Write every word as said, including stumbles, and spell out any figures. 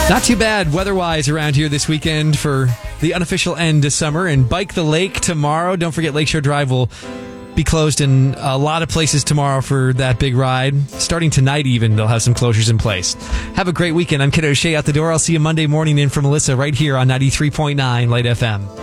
Not too bad weather-wise around here this weekend for the unofficial end of summer. And Bike the Lake tomorrow. Don't forget Lakeshore Drive will be closed in a lot of places tomorrow for that big ride. Starting tonight even, they'll have some closures in place. Have a great weekend. I'm Kid O'Shea out the door. I'll see you Monday morning in for Melissa right here on ninety-three point nine Light F M.